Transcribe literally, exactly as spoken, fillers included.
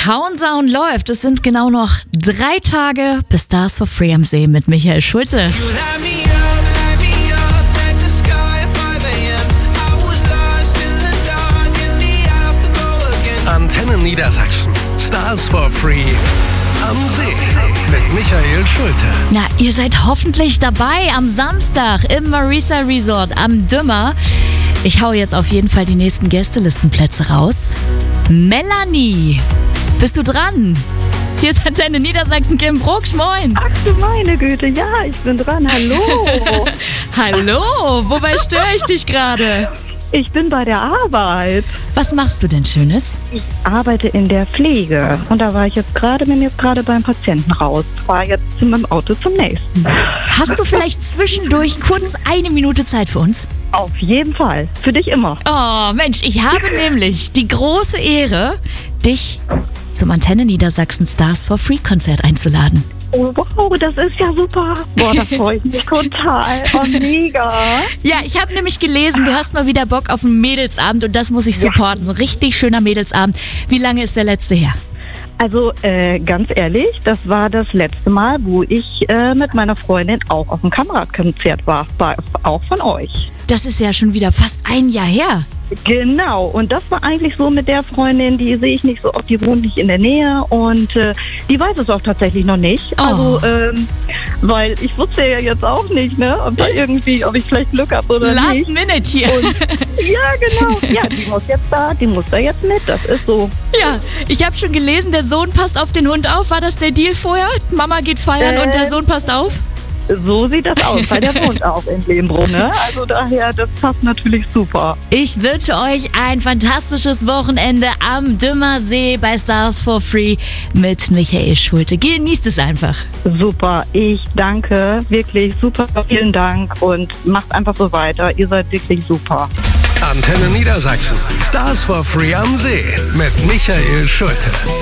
Countdown läuft. Es sind genau noch drei Tage bis Stars for Free am See mit Michael Schulte. Antenne Niedersachsen. Stars for Free am See mit Michael Schulte. Na, ihr seid hoffentlich dabei am Samstag im Marisa Resort am Dümmer. Ich hau jetzt auf jeden Fall die nächsten Gästelistenplätze raus. Melanie, bist du dran? Hier ist Antenne Niedersachsen, Kim Brucksch, moin. Ach du meine Güte, ja, ich bin dran, hallo. Hallo, wobei störe ich dich gerade? Ich bin bei der Arbeit. Was machst du denn Schönes? Ich arbeite in der Pflege und da war ich jetzt gerade, bin jetzt gerade beim Patienten raus. Fahre jetzt mit dem Auto zum nächsten. Hast du vielleicht zwischendurch kurz eine Minute Zeit für uns? Auf jeden Fall, für dich immer. Oh Mensch, ich habe nämlich die große Ehre, dich zum Antenne Niedersachsen Stars for Free Konzert einzuladen. Oh wow, das ist ja super. Boah, das freut mich total. Oh, mega. Ja, ich habe nämlich gelesen, du hast mal wieder Bock auf einen Mädelsabend und das muss ich supporten. So ein richtig schöner Mädelsabend. Wie lange ist der letzte her? Also äh, ganz ehrlich, das war das letzte Mal, wo ich äh, mit meiner Freundin auch auf dem Kameradkonzert war. War auch von euch. Das ist ja schon wieder fast ein Jahr her. Genau, und das war eigentlich so mit der Freundin, die sehe ich nicht so oft, die wohnt nicht in der Nähe und äh, die weiß es auch tatsächlich noch nicht. Also, Oh. ähm, weil ich wusste ja jetzt auch nicht, ne, ob da irgendwie, ob ich vielleicht Glück habe oder Last nicht. minute hier. Und, ja, genau. Ja, die muss jetzt da, die muss da jetzt mit, das ist so. Ja, ich habe schon gelesen, der Sohn passt auf den Hund auf. War das der Deal vorher? Mama geht feiern Äh, und der Sohn passt auf? So sieht das aus, weil der wohnt auch in Lehmbrunn, ne? Also daher, das passt natürlich super. Ich wünsche euch ein fantastisches Wochenende am Dümmer See bei Stars for Free mit Michael Schulte. Genießt es einfach. Super, ich danke, wirklich super, vielen Dank und macht einfach so weiter, ihr seid wirklich super. Antenne Niedersachsen. Stars for Free am See mit Michael Schulte.